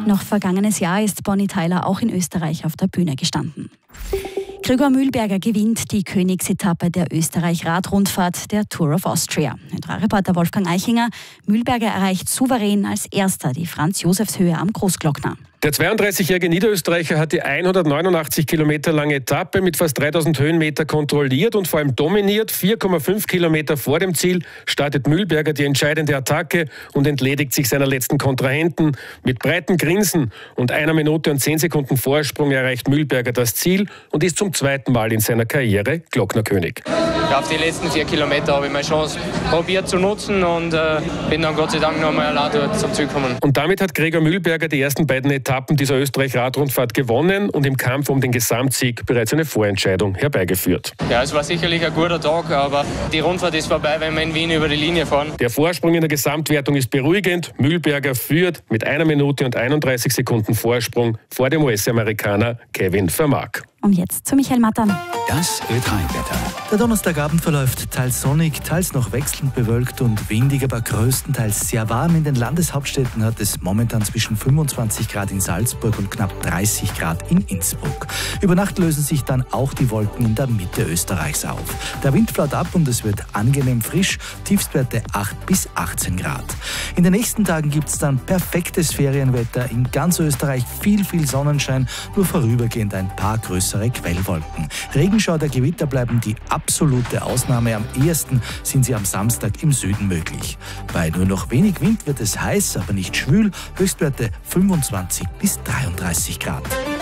Noch vergangenes Jahr ist Bonnie Tyler auch in Österreich auf der Bühne gestanden. Gregor Mühlberger gewinnt die Königsetappe der Österreich-Radrundfahrt der Tour of Austria. Reporter Wolfgang Eichinger: Mühlberger erreicht souverän als Erster die Franz-Josefs-Höhe am Großglockner. Der 32-jährige Niederösterreicher hat die 189 Kilometer lange Etappe mit fast 3000 Höhenmeter kontrolliert und vor allem dominiert. 4,5 Kilometer vor dem Ziel startet Mühlberger die entscheidende Attacke und entledigt sich seiner letzten Kontrahenten. Mit breitem Grinsen und 1 Minute und 10 Sekunden Vorsprung erreicht Mühlberger das Ziel und ist zum zweiten Mal in seiner Karriere Glocknerkönig. Auf die letzten 4 Kilometer habe ich meine Chance probiert zu nutzen und bin dann Gott sei Dank noch mal allein dort zum Ziel gekommen. Und damit hat Gregor Mühlberger die ersten beiden Etappen dieser Österreich-Radrundfahrt gewonnen und im Kampf um den Gesamtsieg bereits eine Vorentscheidung herbeigeführt. Ja, es war sicherlich ein guter Tag, aber die Rundfahrt ist vorbei, wenn wir in Wien über die Linie fahren. Der Vorsprung in der Gesamtwertung ist beruhigend. Mühlberger führt mit 1 Minute und 31 Sekunden Vorsprung vor dem US-Amerikaner Kevin Vermaak. Und jetzt zu Michael Mattern. Das Ö3-Wetter. Der Donnerstagabend verläuft teils sonnig, teils noch wechselnd bewölkt und windig, aber größtenteils sehr warm. In den Landeshauptstädten hat es momentan zwischen 25 Grad in Salzburg und knapp 30 Grad in Innsbruck. Über Nacht lösen sich dann auch die Wolken in der Mitte Österreichs auf. Der Wind flaut ab und es wird angenehm frisch, Tiefstwerte 8 bis 18 Grad. In den nächsten Tagen gibt es dann perfektes Ferienwetter. In ganz Österreich viel Sonnenschein, nur vorübergehend ein paar größere Quellwolken. Regenschauer oder Gewitter bleiben die absolute Ausnahme. Am ehesten sind sie am Samstag im Süden möglich. Bei nur noch wenig Wind wird es heiß, aber nicht schwül. Höchstwerte 25 bis 33 Grad.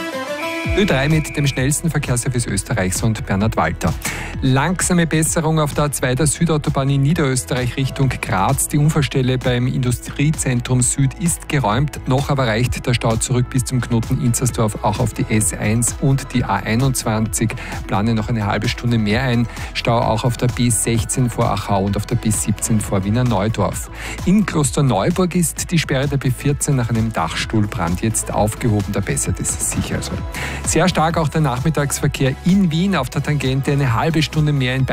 Ö3 mit dem schnellsten Verkehrsservice Österreichs und Bernhard Walter. Langsame Besserung auf der A2 der Südautobahn in Niederösterreich Richtung Graz. Die Unfallstelle beim Industriezentrum Süd ist geräumt. Noch aber reicht der Stau zurück bis zum Knoten Inzersdorf auch auf die S1 und die A21. Plane noch eine halbe Stunde mehr ein. Stau auch auf der B16 vor Achau und auf der B17 vor Wiener Neudorf. In Klosterneuburg ist die Sperre der B14 nach einem Dachstuhlbrand jetzt aufgehoben. Da bessert es sich also. Sehr stark auch der Nachmittagsverkehr in Wien auf der Tangente, eine halbe Stunde mehr in Bayern.